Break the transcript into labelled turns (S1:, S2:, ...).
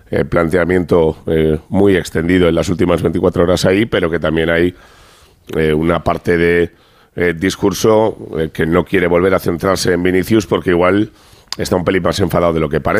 S1: planteamiento muy extendido en las últimas 24 horas ahí, pero que también hay una parte de discurso que no quiere volver a centrarse en Vinicius porque igual está un pelín más enfadado de lo que parece.